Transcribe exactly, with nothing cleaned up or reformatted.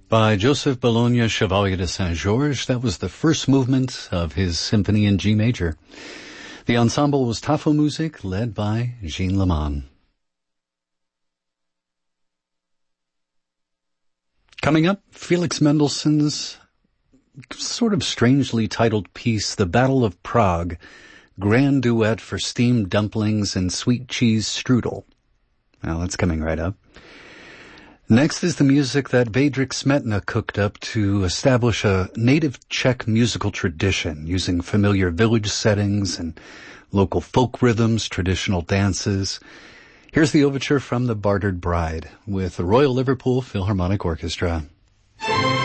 By Joseph Bologna Chevalier de Saint-Georges. That was the first movement of his symphony in G major. The ensemble was Tafelmusik, led by Jean Leman. Coming up, Felix Mendelssohn's sort of strangely titled piece, The Battle of Prague, Grand Duet for Steamed Dumplings and Sweet Cheese Strudel. Well, that's coming right up. Next is the music that Bedřich Smetana cooked up to establish a native Czech musical tradition using familiar village settings and local folk rhythms, traditional dances. Here's the overture from The Bartered Bride with the Royal Liverpool Philharmonic Orchestra.